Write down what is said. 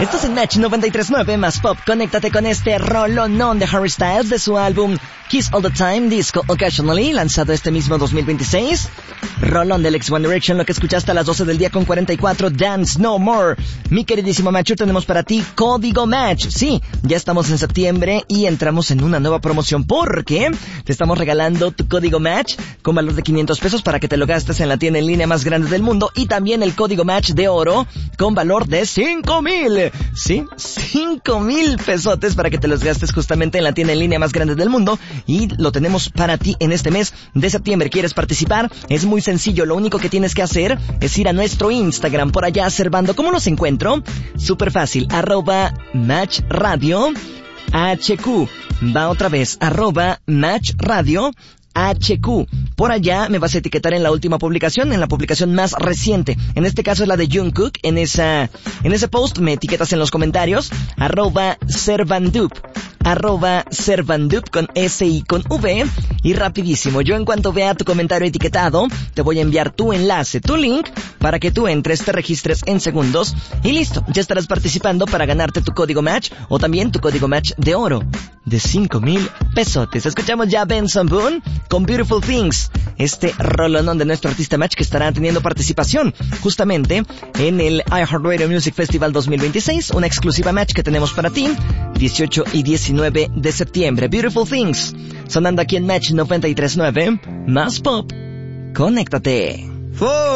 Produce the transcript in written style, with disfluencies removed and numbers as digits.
Esto es en Match 93.9 más Pop. Conéctate con este rolonón de Harry Styles de su álbum Kiss All the Time, Disco Occasionally, lanzado este mismo 2026. Rolón del ex One Direction, lo que escuchaste a las 12 del día con 44, Dance No More. Mi queridísimo Match, tenemos para ti Código Match. Sí, ya estamos en septiembre y entramos en una nueva promoción porque te estamos regalando tu Código Match con valor de 500 pesos para que te lo gastes en la tienda en línea más grande del mundo, y también el Código Match de oro con valor de 5,000. Sí, 5,000 pesotes para que te los gastes justamente en la tienda en línea más grande del mundo, y lo tenemos para ti en este mes de septiembre. ¿Quieres participar? Es muy sencillo, lo único que tienes que hacer es ir a nuestro Instagram, por allá Servando. ¿Cómo los encuentro? Súper fácil, @MatchRadio HQ. Va otra vez, @MatchRadio HQ. Por allá me vas a etiquetar en la última publicación, en la publicación más reciente. En este caso es la de Jungkook. En ese post me etiquetas en los comentarios, @Servandup con S y con V. Y rapidísimo, yo en cuanto vea tu comentario etiquetado, te voy a enviar tu enlace, tu link, para que tú entres, te registres en segundos y listo, ya estarás participando para ganarte tu Código Match o también tu Código Match de oro de 5,000 pesotes. Escuchamos ya Benson Boone con Beautiful Things, este rolonón de nuestro artista Match que estará teniendo participación justamente en el iHeartRadio Music Festival 2026, una exclusiva Match que tenemos para ti, 18 y 19 de septiembre. Beautiful Things, sonando aquí en Match 93.9, más Pop. Conéctate.